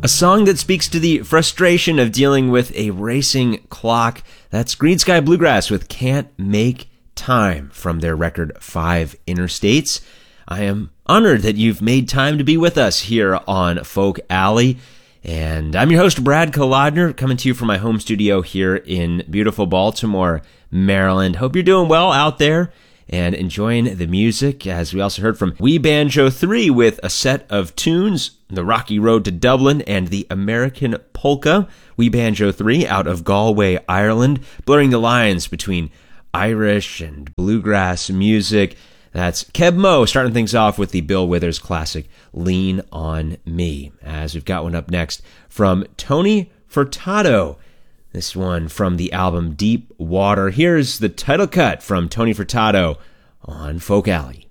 song that speaks to the frustration of dealing with a racing clock. That's Green Sky Bluegrass with Can't Make Time from their record 5 Interstates. I am honored that you've made time to be with us here on Folk Alley. And I'm your host, Brad Kolodner, coming to you from my home studio here in beautiful Baltimore, Maryland. Hope you're doing well out there and enjoying the music, as we also heard from We Banjo 3 with a set of tunes, The Rocky Road to Dublin and The American Polka. We Banjo 3 out of Galway, Ireland, blurring the lines between Irish and bluegrass music. That's Keb Mo starting things off with the Bill Withers classic, Lean on Me. As we've got one up next from Tony Furtado. This one from the album Deep Water. Here's the title cut from Tony Furtado on Folk Alley.